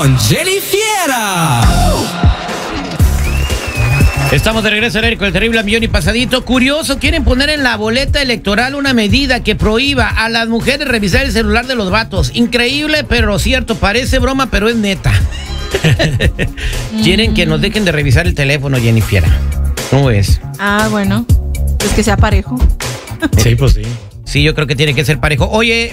con Jenny Fiera. Estamos de regreso al aire con el terrible al millón y pasadito. Curioso, quieren poner en la boleta electoral una medida que prohíba a las mujeres revisar el celular de los vatos. Increíble, pero cierto. Parece broma, pero es neta. Quieren que nos dejen de revisar el teléfono, Jenny Fiera. ¿Cómo es? Ah, bueno. Es que sea parejo. Sí, pues sí. Sí, yo creo que tiene que ser parejo. Oye,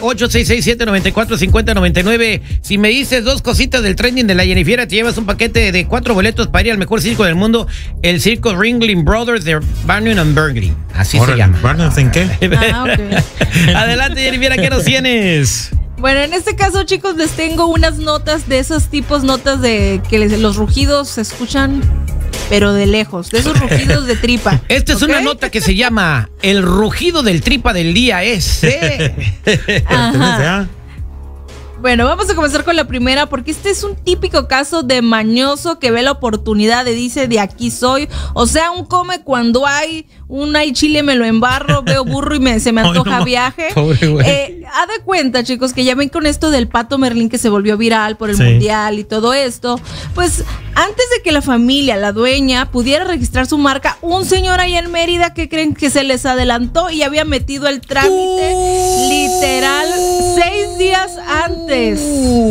8667-945099. Si me dices dos cositas del trending de la Jenny Fiera, te llevas un paquete de 4 boletos para ir al mejor circo del mundo, el circo Ringling Brothers de Barnum and Bailey. Así se llama. ¿Barnum en qué? Ah, okay. Adelante, Jenny Fiera, ¿qué nos tienes? Bueno, en este caso, chicos, les tengo unas notas de esos tipos, notas de que los rugidos se escuchan, pero de lejos, de esos rugidos de tripa. Esta es una nota que se llama El rugido del tripa del día ese. Ajá. Bueno, vamos a comenzar con la primera porque este es un típico caso de mañoso que ve la oportunidad de dice de aquí soy. O sea, un come cuando hay chile me lo embarro, veo burro y se me antoja viaje. Ha de cuenta, chicos, que ya ven con esto del Pato Merlín que se volvió viral por el mundial y todo esto. Pues antes de que la familia, la dueña, pudiera registrar su marca, un señor allá en Mérida que creen que se les adelantó y había metido el trámite literal 6 días antes. 6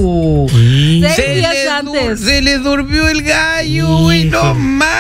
días antes. Se le durmió el gallo y no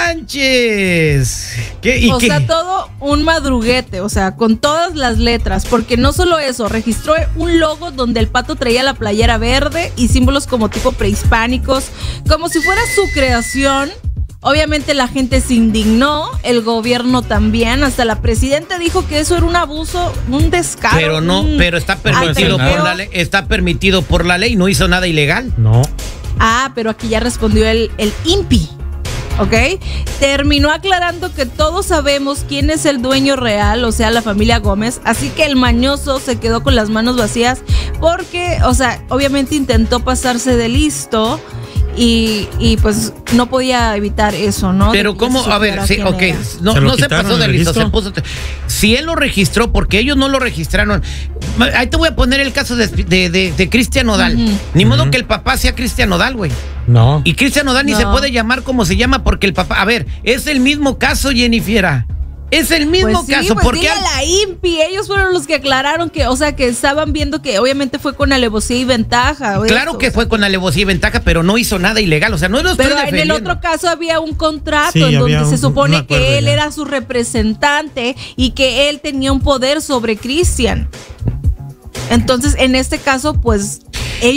manches. O sea, todo un madruguete, o sea, con todas las letras, porque no solo eso, registró un logo donde el pato traía la playera verde y símbolos como tipo prehispánicos, como si fuera su creación. Obviamente la gente se indignó, el gobierno también, hasta la presidenta dijo que eso era un abuso, un descaro. Pero no, pero está permitido por la ley, permitido por la ley, no hizo nada ilegal. No. Ah, pero aquí ya respondió el INPI. ¿Ok? Terminó aclarando que todos sabemos quién es el dueño real, o sea, la familia Gómez, así que el mañoso se quedó con las manos vacías porque, o sea, obviamente intentó pasarse de listo y pues no podía evitar eso, ¿no? Pero cómo, a ver, sí, ok, no se pasó de listo, se puso. Si él lo registró, porque ellos no lo registraron. Ahí te voy a poner el caso de Cristian Nodal. Ni modo que el papá sea Cristian Nodal, güey. No. Y Cristian Nodal ni se puede llamar como se llama porque el papá, a ver, es el mismo caso, Jenny Fiera. Es el mismo caso. Pues porque la INPI, ellos fueron los que aclararon que, o sea, que estaban viendo que obviamente fue con alevosía y ventaja. Claro que fue con alevosía y ventaja, pero no hizo nada ilegal. O sea, no lo estoy defendiendo. Pero en el otro caso había un contrato en donde se supone que él era su representante y que él tenía un poder sobre Cristian. Entonces, en este caso, pues